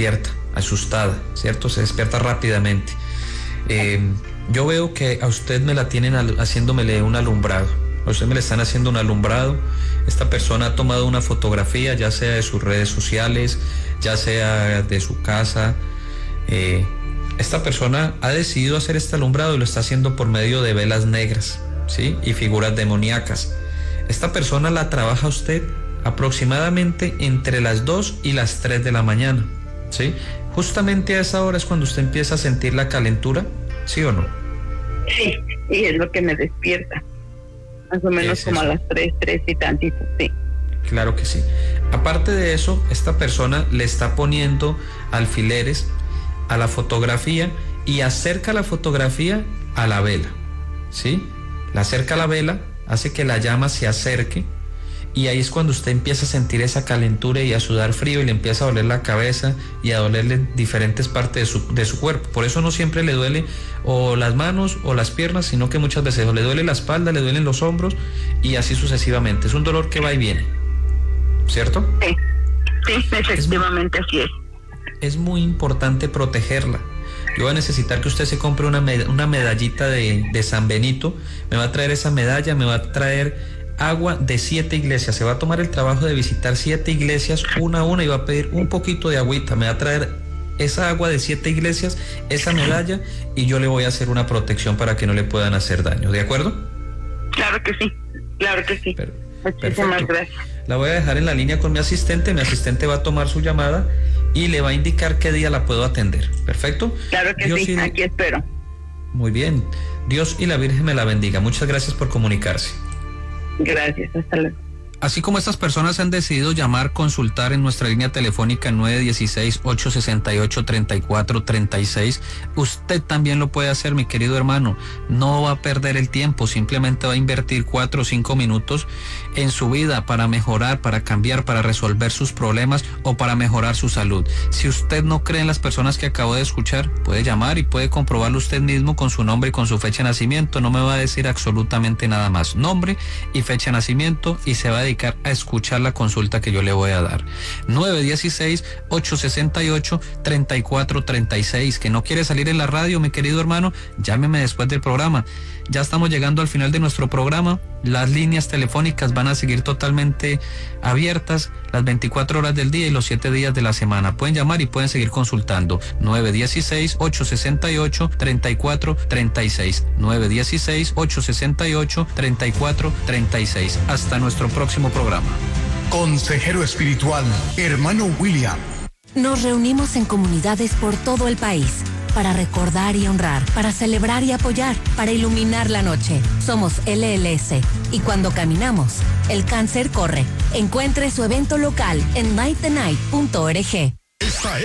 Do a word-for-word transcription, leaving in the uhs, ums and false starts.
despierta, asustada, ¿cierto? Se despierta rápidamente. Eh, yo veo que a usted me la tienen al, haciéndomele un alumbrado. A usted me le están haciendo un alumbrado. Esta persona ha tomado una fotografía, ya sea de sus redes sociales, ya sea de su casa. Eh, esta persona ha decidido hacer este alumbrado y lo está haciendo por medio de velas negras, ¿sí? Y figuras demoníacas. Esta persona la trabaja usted aproximadamente entre las dos y las tres de la mañana, ¿sí? Justamente a esa hora es cuando usted empieza a sentir la calentura, ¿sí o no? Sí, y es lo que me despierta. Más o menos como a las tres, tres y tantito, sí. Claro que sí. Aparte de eso, esta persona le está poniendo alfileres a la fotografía y acerca la fotografía a la vela, ¿sí? La acerca a la vela, hace que la llama se acerque y ahí es cuando usted empieza a sentir esa calentura y a sudar frío y le empieza a doler la cabeza y a dolerle diferentes partes de su, de su cuerpo. Por eso no siempre le duele o las manos o las piernas, sino que muchas veces le duele la espalda, le duelen los hombros y así sucesivamente. Es un dolor que va y viene, ¿cierto? Sí, sí, efectivamente es, así es. Es muy importante protegerla. Yo voy a necesitar que usted se compre una, med- una medallita de, de San Benito. Me va a traer esa medalla, me va a traer agua de siete iglesias. Se va a tomar el trabajo de visitar siete iglesias una a una y va a pedir un poquito de agüita. Me va a traer esa agua de siete iglesias, esa medalla, y yo le voy a hacer una protección para que no le puedan hacer daño. ¿De acuerdo? Claro que sí, claro que sí. Per- Muchísimas gracias. La voy a dejar en la línea con mi asistente. Mi asistente va a tomar su llamada y le va a indicar qué día la puedo atender. ¿Perfecto? Claro que Dios sí, y... aquí espero. Muy bien. Dios y la Virgen me la bendiga. Muchas gracias por comunicarse. Gracias, hasta luego. Así como estas personas han decidido llamar, consultar en nuestra línea telefónica nueve uno seis, ocho seis ocho, tres cuatro tres seis, usted también lo puede hacer, mi querido hermano. No va a perder el tiempo, simplemente va a invertir cuatro o cinco minutos en su vida para mejorar, para cambiar, para resolver sus problemas o para mejorar su salud. Si usted no cree en las personas que acabo de escuchar, puede llamar y puede comprobarlo usted mismo con su nombre y con su fecha de nacimiento. No me va a decir absolutamente nada más. Nombre y fecha de nacimiento y se va a dedicar a escuchar la consulta que yo le voy a dar. nueve uno seis, ocho seis ocho, tres cuatro tres seis. Que no quiere salir en la radio, mi querido hermano, llámeme después del programa. Ya estamos llegando al final de nuestro programa. Las líneas telefónicas van a seguir totalmente abiertas las veinticuatro horas del día y los siete días de la semana. Pueden llamar y pueden seguir consultando. nueve uno seis, ocho seis ocho, tres cuatro tres seis. nueve uno seis, ocho seis ocho, tres cuatro tres seis. Hasta nuestro próximo programa. Consejero espiritual, hermano William. Nos reunimos en comunidades por todo el país para recordar y honrar, para celebrar y apoyar, para iluminar la noche. Somos L L S y cuando caminamos, el cáncer corre. Encuentre su evento local en light the night punto org.